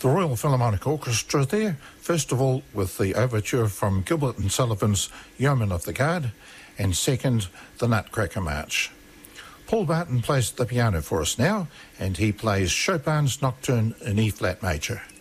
The Royal Philharmonic Orchestra there, first of all with the overture from Gilbert and Sullivan's Yeoman of the Guard, and second, the Nutcracker March. Paul Barton plays the piano for us now, and he plays Chopin's Nocturne in E-flat major.